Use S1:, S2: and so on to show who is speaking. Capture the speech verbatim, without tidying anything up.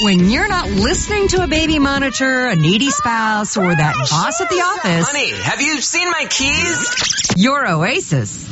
S1: When you're not listening to a baby monitor, a needy spouse, or that boss at the office,
S2: Honey, have you seen my keys?
S1: your oasis